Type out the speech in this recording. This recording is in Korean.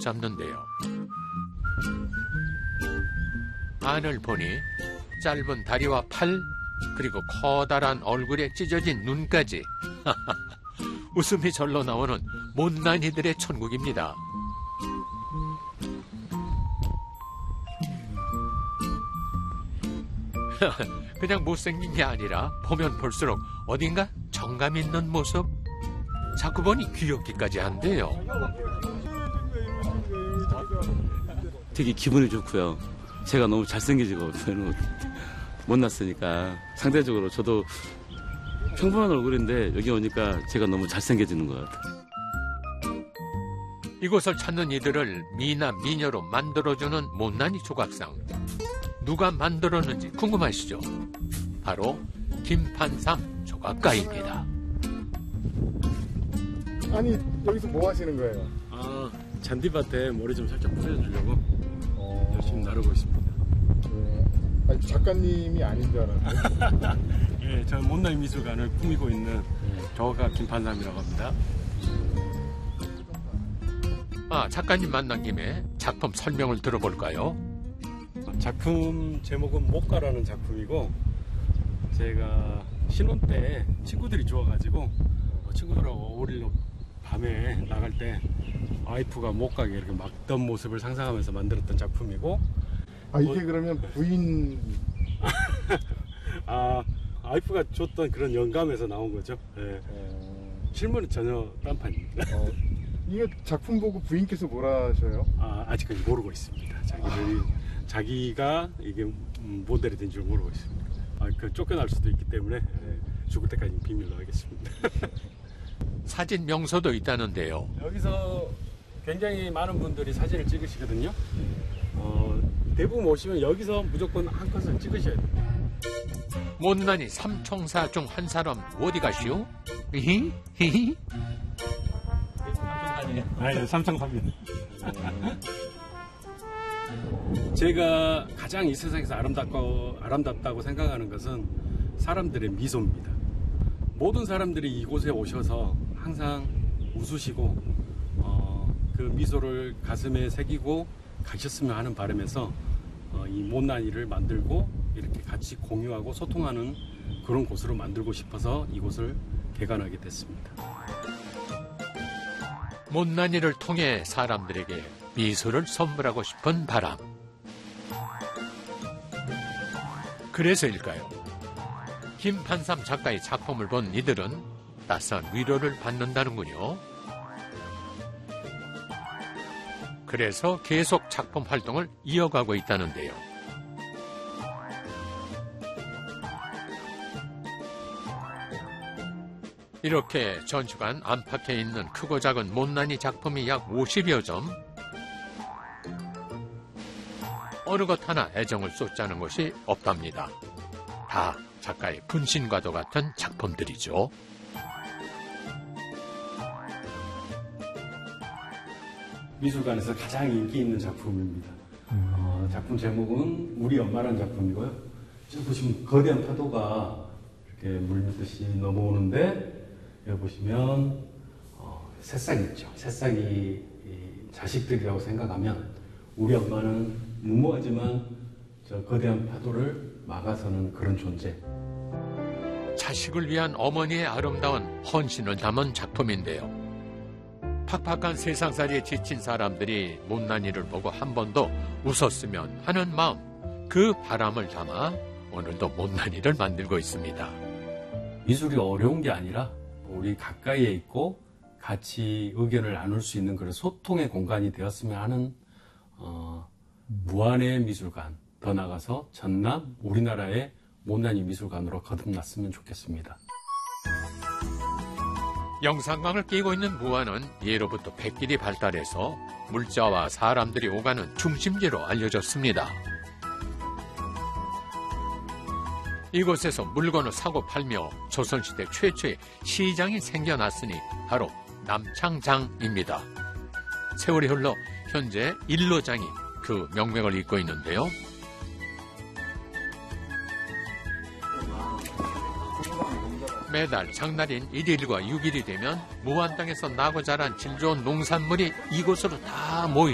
잡는데요. 안을 보니 짧은 다리와 팔, 그리고 커다란 얼굴에 찢어진 눈까지 웃음이 절로 나오는 못난이들의 천국입니다. 그냥 못생긴 게 아니라 보면 볼수록 어딘가 정감 있는 모습. 자꾸 보니 귀엽기까지 한데요. 되게 기분이 좋고요. 제가 너무 잘생겨지고 못났으니까 상대적으로 저도 평범한 얼굴인데 여기 오니까 제가 너무 잘생겨지는 것 같아요. 이곳을 찾는 이들을 미나 미녀로 만들어주는 못난이 조각상. 누가 만들었는지 궁금하시죠? 바로 김판삼 조각가입니다. 아니, 여기서 뭐 하시는 거예요? 잔디밭에 머리 좀 살짝 뿌려주려고 열심히 나르고 있습니다. 네. 아니, 작가님이 아닌 줄 알았는데. 예, 저는 못난이 미술관을 꾸미고 있는 조각가 김판삼이라고 합니다. 작가님 만난 김에 작품 설명을 들어볼까요? 작품 제목은 목가라는 작품이고, 제가 신혼 때 친구들이 좋아가지고 친구들하고 어울리러 밤에 나갈 때 와이프가 못 가게 이렇게 막던 모습을 상상하면서 만들었던 작품이고. 이게 그러면 부인? 와이프가 줬던 그런 영감에서 나온 거죠. 네. 실물은 전혀 딴판입니다. 이게 작품 보고 부인께서 뭐라 하셔요? 아직까지 모르고 있습니다. 자기가 이게 모델이 된 줄 모르고 있습니다. 쫓겨날 수도 있기 때문에 죽을 때까지 비밀로 하겠습니다. 사진 명소도 있다는데요. 여기서 굉장히 많은 분들이 사진을 찍으시거든요. 대부분 오시면 여기서 무조건 한 컷을 찍으셔야 돼요. 못난이 삼총사 중 한 사람 어디 가시오? 히히? 아니, 삼총사입니다. 제가 가장 이 세상에서 아름답다고 생각하는 것은 사람들의 미소입니다. 모든 사람들이 이곳에 오셔서 항상 웃으시고 그 미소를 가슴에 새기고 가셨으면 하는 바람에서 이 못난이를 만들고 이렇게 같이 공유하고 소통하는 그런 곳으로 만들고 싶어서 이곳을 개관하게 됐습니다. 못난이를 통해 사람들에게 미소를 선물하고 싶은 바람. 그래서일까요? 김판삼 작가의 작품을 본 이들은 따스한 위로를 받는다는군요. 그래서 계속 작품 활동을 이어가고 있다는데요. 이렇게 전시관 안팎에 있는 크고 작은 못난이 작품이 약 50여 점. 어느 것 하나 애정을 쏟지 않은 것이 없답니다. 다 작가의 분신과도 같은 작품들이죠. 미술관에서 가장 인기 있는 작품입니다. 작품 제목은 우리 엄마라는 작품이고요. 지금 보시면 거대한 파도가 이렇게 물밀듯이 넘어오는데, 여기 보시면 새싹이 있죠. 새싹이 자식들이라고 생각하면 우리 엄마는 무모하지만 저 거대한 파도를 막아서는 그런 존재. 자식을 위한 어머니의 아름다운 헌신을 담은 작품인데요. 팍팍한 세상살이에 지친 사람들이 못난이를 보고 한 번 더 웃었으면 하는 마음, 그 바람을 담아 오늘도 못난이를 만들고 있습니다. 미술이 어려운 게 아니라 우리 가까이에 있고 같이 의견을 나눌 수 있는 그런 소통의 공간이 되었으면 하는 무한의 미술관, 더 나아가서 전남 우리나라의 못난이 미술관으로 거듭났으면 좋겠습니다. 영상광을 끼고 있는 무안은 예로부터 백길이 발달해서 물자와 사람들이 오가는 중심지로 알려졌습니다. 이곳에서 물건을 사고 팔며 조선시대 최초의 시장이 생겨났으니 바로 남창장입니다. 세월이 흘러 현재 일로장이 그 명명을 잇고 있는데요. 매달 장날인 1일과 6일이 되면 무안 땅에서 나고 자란 질 좋은 농산물이 이곳으로 다 모이죠.